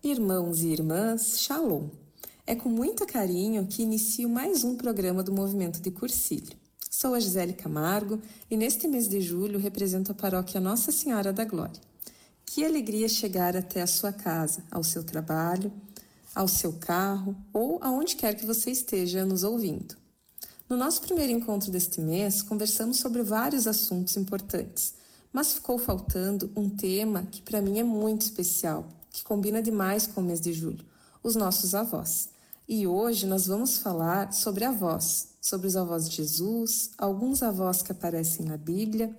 Irmãos e irmãs, Shalom! É com muito carinho que inicio mais um programa do Movimento de Cursilho. Sou a Gisele Camargo e neste mês de julho represento a paróquia Nossa Senhora da Glória. Que alegria chegar até a sua casa, ao seu trabalho, ao seu carro ou aonde quer que você esteja nos ouvindo. No nosso primeiro encontro deste mês, conversamos sobre vários assuntos importantes, mas ficou faltando um tema que para mim é muito especial, que combina demais com o mês de julho, os nossos avós. E hoje nós vamos falar sobre avós, sobre os avós de Jesus, alguns avós que aparecem na Bíblia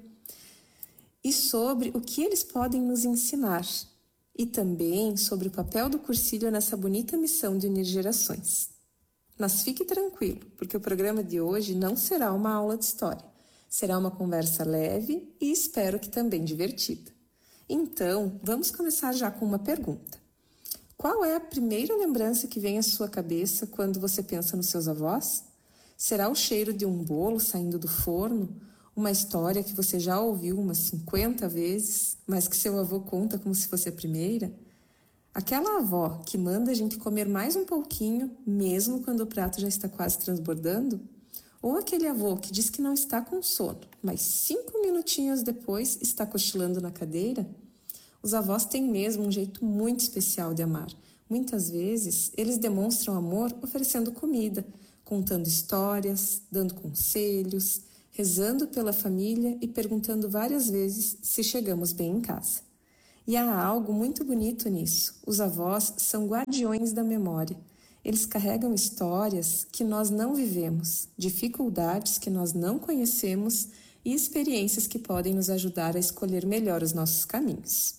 e sobre o que eles podem nos ensinar e também sobre o papel do cursilho nessa bonita missão de unir gerações. Mas fique tranquilo, porque o programa de hoje não será uma aula de história, será uma conversa leve e espero que também divertida. Então, vamos começar já com uma pergunta. Qual é a primeira lembrança que vem à sua cabeça quando você pensa nos seus avós? Será o cheiro de um bolo saindo do forno? Uma história que você já ouviu umas 50 vezes, mas que seu avô conta como se fosse a primeira? Aquela avó que manda a gente comer mais um pouquinho, mesmo quando o prato já está quase transbordando? Ou aquele avô que diz que não está com sono, mas 5 minutinhos depois está cochilando na cadeira? Os avós têm mesmo um jeito muito especial de amar. Muitas vezes, eles demonstram amor oferecendo comida, contando histórias, dando conselhos, rezando pela família e perguntando várias vezes se chegamos bem em casa. E há algo muito bonito nisso. Os avós são guardiões da memória. Eles carregam histórias que nós não vivemos, dificuldades que nós não conhecemos e experiências que podem nos ajudar a escolher melhor os nossos caminhos.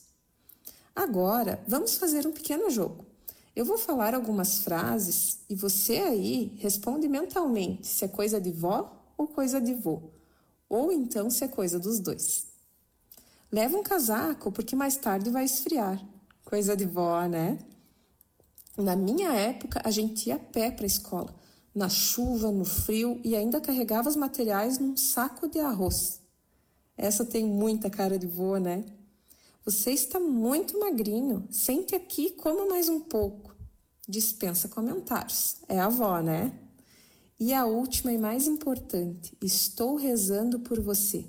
Agora, vamos fazer um pequeno jogo. Eu vou falar algumas frases e você aí responde mentalmente se é coisa de vó ou coisa de vô, ou então se é coisa dos dois. Leva um casaco porque mais tarde vai esfriar. Coisa de vó, né? Na minha época, a gente ia a pé para a escola, na chuva, no frio e ainda carregava os materiais num saco de arroz. Essa tem muita cara de vô, né? Você está muito magrinho, sente aqui e coma mais um pouco. Dispensa comentários, é a avó, né? E a última e mais importante, estou rezando por você.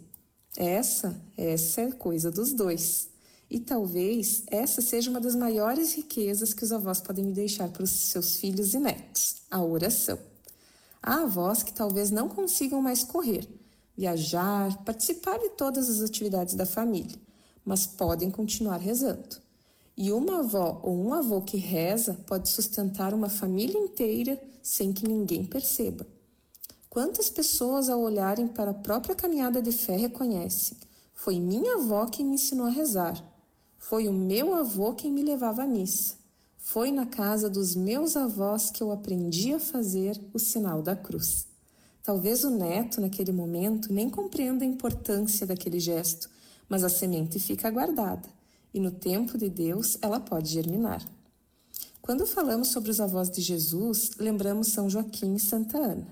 Essa é coisa dos dois. E talvez essa seja uma das maiores riquezas que os avós podem deixar para os seus filhos e netos, a oração. Há avós que talvez não consigam mais correr, viajar, participar de todas as atividades da família, mas podem continuar rezando. E uma avó ou um avô que reza pode sustentar uma família inteira sem que ninguém perceba. Quantas pessoas, ao olharem para a própria caminhada de fé, reconhecem: foi minha avó quem me ensinou a rezar. Foi o meu avô quem me levava à missa. Foi na casa dos meus avós que eu aprendi a fazer o sinal da cruz. Talvez o neto, naquele momento, nem compreenda a importância daquele gesto, mas a semente fica guardada, e no tempo de Deus ela pode germinar. Quando falamos sobre os avós de Jesus, lembramos São Joaquim e Santa Ana.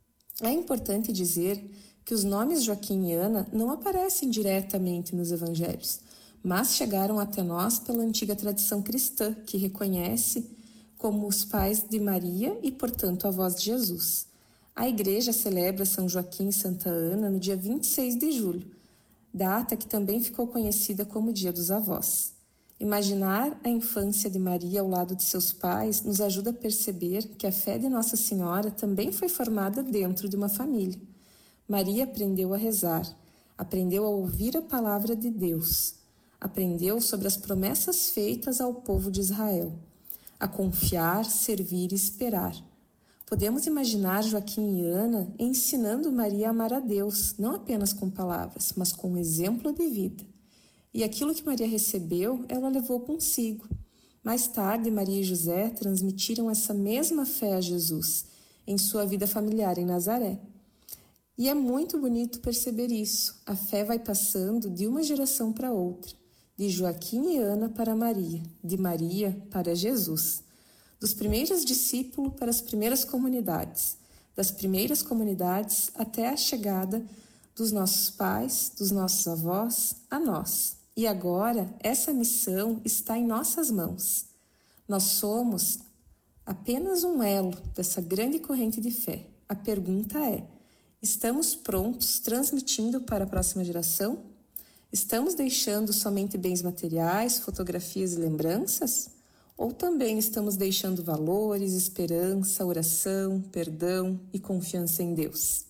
É importante dizer que os nomes Joaquim e Ana não aparecem diretamente nos evangelhos, mas chegaram até nós pela antiga tradição cristã, que reconhece como os pais de Maria e, portanto, avós de Jesus. A Igreja celebra São Joaquim e Santa Ana no dia 26 de julho, data que também ficou conhecida como Dia dos Avós. Imaginar a infância de Maria ao lado de seus pais nos ajuda a perceber que a fé de Nossa Senhora também foi formada dentro de uma família. Maria aprendeu a rezar, aprendeu a ouvir a palavra de Deus, aprendeu sobre as promessas feitas ao povo de Israel, a confiar, servir e esperar. Podemos imaginar Joaquim e Ana ensinando Maria a amar a Deus, não apenas com palavras, mas com um exemplo de vida. E aquilo que Maria recebeu, ela levou consigo. Mais tarde, Maria e José transmitiram essa mesma fé a Jesus em sua vida familiar em Nazaré. E é muito bonito perceber isso. A fé vai passando de uma geração para outra, de Joaquim e Ana para Maria, de Maria para Jesus, dos primeiros discípulos para as primeiras comunidades, das primeiras comunidades até a chegada dos nossos pais, dos nossos avós, a nós. E agora, essa missão está em nossas mãos. Nós somos apenas um elo dessa grande corrente de fé. A pergunta é: estamos prontos transmitindo para a próxima geração? Estamos deixando somente bens materiais, fotografias e lembranças? Ou também estamos deixando valores, esperança, oração, perdão e confiança em Deus?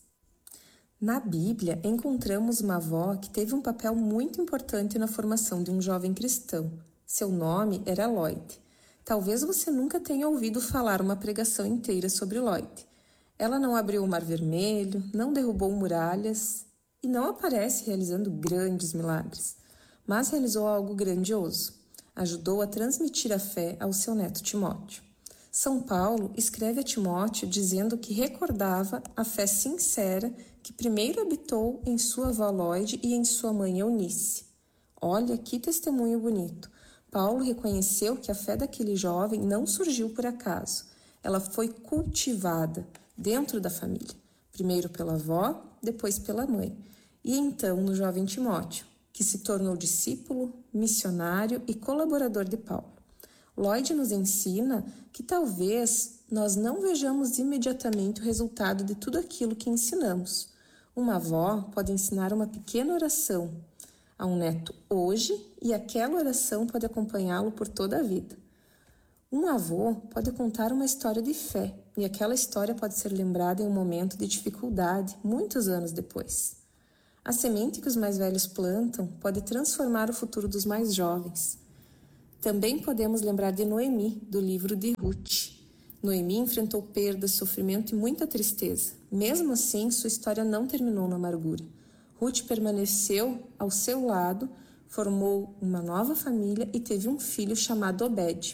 Na Bíblia, encontramos uma avó que teve um papel muito importante na formação de um jovem cristão. Seu nome era Lloyd. Talvez você nunca tenha ouvido falar uma pregação inteira sobre Lloyd. Ela não abriu o Mar Vermelho, não derrubou muralhas e não aparece realizando grandes milagres, mas realizou algo grandioso. Ajudou a transmitir a fé ao seu neto Timóteo. São Paulo escreve a Timóteo dizendo que recordava a fé sincera que primeiro habitou em sua avó Lloyd e em sua mãe Eunice. Olha que testemunho bonito. Paulo reconheceu que a fé daquele jovem não surgiu por acaso. Ela foi cultivada dentro da família, primeiro pela avó, depois pela mãe, e então no jovem Timóteo, que se tornou discípulo, missionário e colaborador de Paulo. Lloyd nos ensina que talvez nós não vejamos imediatamente o resultado de tudo aquilo que ensinamos. Uma avó pode ensinar uma pequena oração a um neto hoje e aquela oração pode acompanhá-lo por toda a vida. Um avô pode contar uma história de fé e aquela história pode ser lembrada em um momento de dificuldade muitos anos depois. A semente que os mais velhos plantam pode transformar o futuro dos mais jovens. Também podemos lembrar de Noemi, do livro de Ruth. Noemi enfrentou perdas, sofrimento e muita tristeza. Mesmo assim, sua história não terminou na amargura. Ruth permaneceu ao seu lado, formou uma nova família e teve um filho chamado Obed.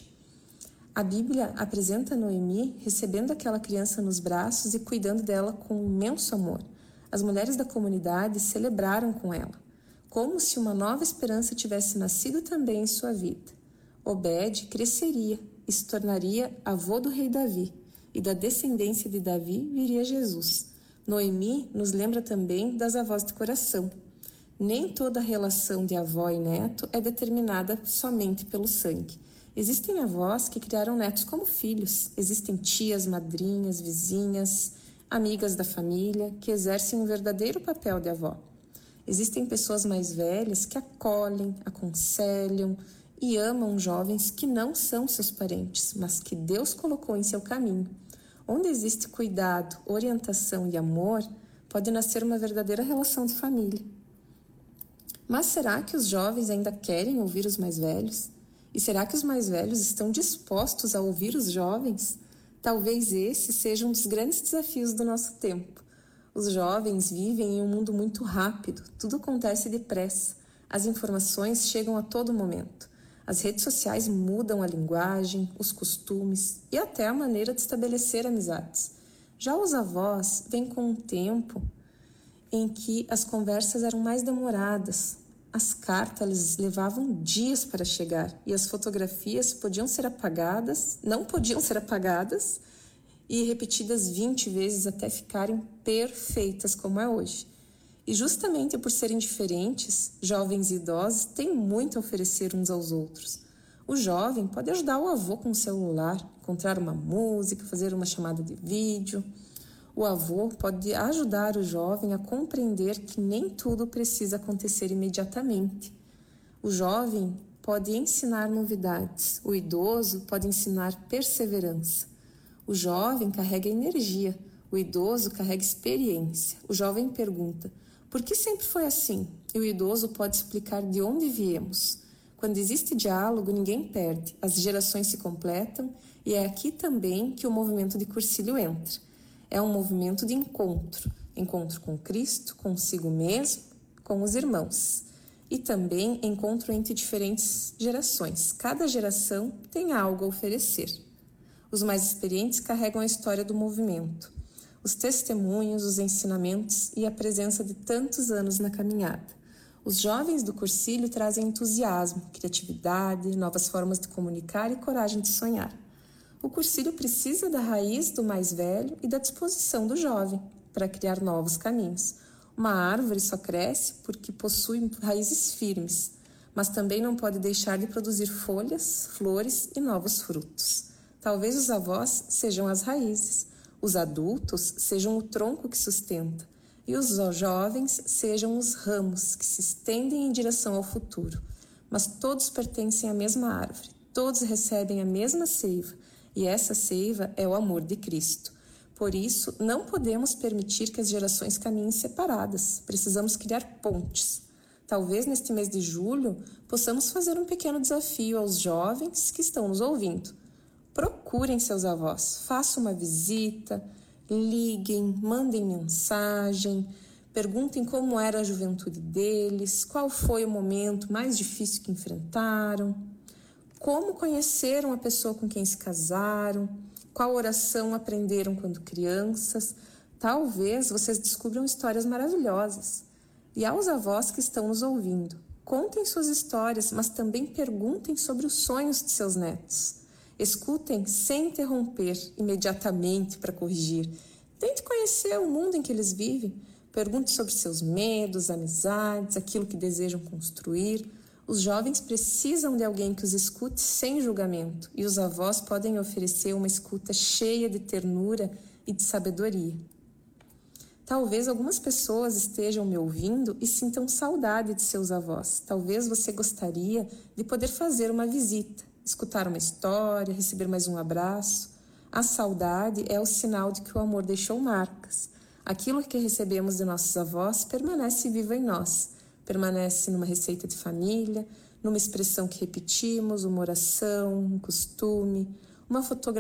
A Bíblia apresenta Noemi recebendo aquela criança nos braços e cuidando dela com imenso amor. As mulheres da comunidade celebraram com ela, como se uma nova esperança tivesse nascido também em sua vida. Obed cresceria e se tornaria avô do rei Davi, e da descendência de Davi viria Jesus. Noemi nos lembra também das avós de coração. Nem toda relação de avó e neto é determinada somente pelo sangue. Existem avós que criaram netos como filhos. Existem tias, madrinhas, vizinhas, amigas da família que exercem um verdadeiro papel de avó. Existem pessoas mais velhas que acolhem, aconselham e amam jovens que não são seus parentes, mas que Deus colocou em seu caminho. Onde existe cuidado, orientação e amor, pode nascer uma verdadeira relação de família. Mas será que os jovens ainda querem ouvir os mais velhos? E será que os mais velhos estão dispostos a ouvir os jovens? Talvez esse seja um dos grandes desafios do nosso tempo. Os jovens vivem em um mundo muito rápido, tudo acontece depressa, as informações chegam a todo momento. As redes sociais mudam a linguagem, os costumes e até a maneira de estabelecer amizades. Já os avós vêm com um tempo em que as conversas eram mais demoradas. As cartas levavam dias para chegar e as fotografias não podiam ser apagadas e repetidas 20 vezes até ficarem perfeitas como é hoje. E justamente por serem diferentes, jovens e idosos têm muito a oferecer uns aos outros. O jovem pode ajudar o avô com o celular, encontrar uma música, fazer uma chamada de vídeo. O avô pode ajudar o jovem a compreender que nem tudo precisa acontecer imediatamente. O jovem pode ensinar novidades, o idoso pode ensinar perseverança. O jovem carrega energia, o idoso carrega experiência. O jovem pergunta: por que sempre foi assim? E o idoso pode explicar de onde viemos. Quando existe diálogo, ninguém perde, as gerações se completam e é aqui também que o movimento de Cursilho entra. É um movimento de encontro com Cristo, consigo mesmo, com os irmãos. E também encontro entre diferentes gerações. Cada geração tem algo a oferecer. Os mais experientes carregam a história do movimento, os testemunhos, os ensinamentos e a presença de tantos anos na caminhada. Os jovens do Cursilho trazem entusiasmo, criatividade, novas formas de comunicar e coragem de sonhar. O Cursilho precisa da raiz do mais velho e da disposição do jovem para criar novos caminhos. Uma árvore só cresce porque possui raízes firmes, mas também não pode deixar de produzir folhas, flores e novos frutos. Talvez os avós sejam as raízes, os adultos sejam o tronco que sustenta, e os jovens sejam os ramos que se estendem em direção ao futuro. Mas todos pertencem à mesma árvore, todos recebem a mesma seiva, e essa seiva é o amor de Cristo. Por isso, não podemos permitir que as gerações caminhem separadas, precisamos criar pontes. Talvez neste mês de julho possamos fazer um pequeno desafio aos jovens que estão nos ouvindo. Procurem seus avós, façam uma visita, liguem, mandem mensagem, perguntem como era a juventude deles, qual foi o momento mais difícil que enfrentaram, como conheceram a pessoa com quem se casaram, qual oração aprenderam quando crianças. Talvez vocês descubram histórias maravilhosas. E aos avós que estão nos ouvindo, contem suas histórias, mas também perguntem sobre os sonhos de seus netos. Escutem sem interromper imediatamente para corrigir. Tente conhecer o mundo em que eles vivem. Pergunte sobre seus medos, amizades, aquilo que desejam construir. Os jovens precisam de alguém que os escute sem julgamento, e os avós podem oferecer uma escuta cheia de ternura e de sabedoria. Talvez algumas pessoas estejam me ouvindo e sintam saudade de seus avós. Talvez você gostaria de poder fazer uma visita, escutar uma história, receber mais um abraço. A saudade é o sinal de que o amor deixou marcas. Aquilo que recebemos de nossos avós permanece vivo em nós. Permanece numa receita de família, numa expressão que repetimos, uma oração, um costume, uma fotografia.